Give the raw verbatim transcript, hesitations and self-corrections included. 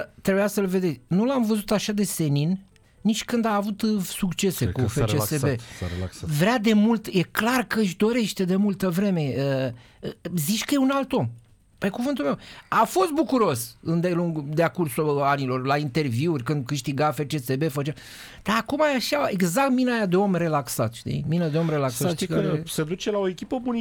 că trebuia să-l vedeți. Nu l-am văzut așa de senin nici când a avut succese Cred cu F C S B. S-a relaxat, s-a relaxat. Vrea de mult, e clar că își dorește de multă vreme. Zici că e un alt om. Pe cuvântul meu. A fost bucuros îndelung, de-a cursul anilor, la interviuri, când câștiga F C S B, făcea... Dar acum e așa, exact mina aia de om relaxat, știi? Mina de om relaxat. Să știi care... că se duce la o echipă bună